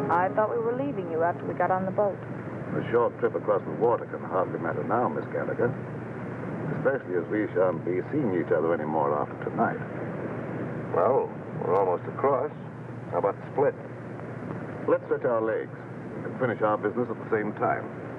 I thought we were leaving you after we got on the boat. A short trip across the water can hardly matter now, Miss Gallagher. Especially as we shan't be seeing each other anymore after tonight. Well, we're almost across. How about the split? Let's stretch our legs and finish our business at the same time.